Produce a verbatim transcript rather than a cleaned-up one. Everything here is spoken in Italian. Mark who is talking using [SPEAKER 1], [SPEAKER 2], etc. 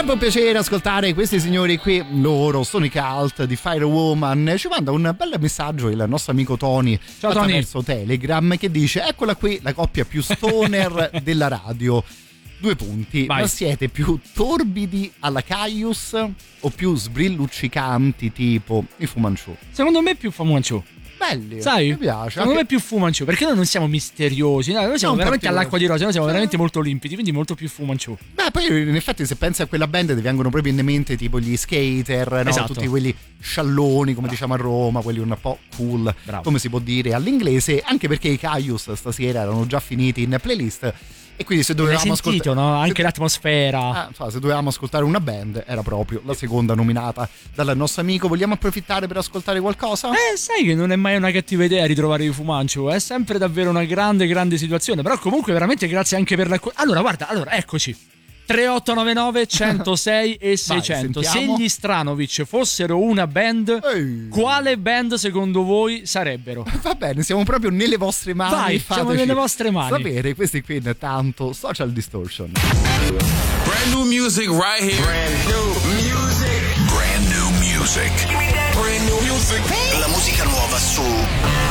[SPEAKER 1] sempre un piacere ascoltare questi signori qui. Loro sono i Cult di Firewoman. Ci manda un bel messaggio il nostro amico Tony attraverso Telegram, che dice: eccola qui la coppia più stoner della radio. Due punti.
[SPEAKER 2] Vai.
[SPEAKER 1] Ma siete più torbidi alla Caius o più sbrilluccicanti tipo i Fu Manchu?
[SPEAKER 2] Secondo me più Fu Manchu.
[SPEAKER 1] Belli,
[SPEAKER 2] sai?
[SPEAKER 1] Mi piace.
[SPEAKER 2] Secondo
[SPEAKER 1] anche...
[SPEAKER 2] me più Fu Manchu, perché noi non siamo misteriosi, noi siamo
[SPEAKER 1] non
[SPEAKER 2] veramente all'acqua di rose, noi siamo
[SPEAKER 1] eh.
[SPEAKER 2] veramente molto limpidi, quindi molto più Fu Manchu.
[SPEAKER 1] Beh, poi in effetti se pensi a quella band ti vengono proprio in mente tipo gli skater, no?
[SPEAKER 2] Esatto.
[SPEAKER 1] Tutti quelli scialloni, come diciamo a Roma, quelli un po' cool,
[SPEAKER 2] Bravo.
[SPEAKER 1] come si può dire all'inglese, anche perché i Caius stasera erano già finiti in playlist. E quindi se dovevamo
[SPEAKER 2] L'hai sentito,
[SPEAKER 1] ascoltare,
[SPEAKER 2] no? Anche
[SPEAKER 1] se...
[SPEAKER 2] l'atmosfera.
[SPEAKER 1] Ah, so, se dovevamo ascoltare una band era proprio la seconda nominata dal nostro amico. Vogliamo approfittare per ascoltare qualcosa?
[SPEAKER 2] Eh, sai che non è mai una cattiva idea ritrovare i Fu Manchu, è sempre davvero una grande, grande situazione. Però comunque veramente grazie anche per la... Allora, guarda, allora, eccoci. tre otto nove nove centosei e seicento.
[SPEAKER 1] Vai,
[SPEAKER 2] se gli Stranovic fossero una band,
[SPEAKER 1] Ehi.
[SPEAKER 2] quale band secondo voi sarebbero?
[SPEAKER 1] Va bene, siamo proprio nelle vostre mani.
[SPEAKER 2] Vai,
[SPEAKER 1] fateci
[SPEAKER 2] siamo nelle vostre mani.
[SPEAKER 1] sapere. Questi qui intanto Social Distortion.
[SPEAKER 3] Brand new music right here. Brand new music. Brand new music. Brand new music.
[SPEAKER 4] La musica nuova su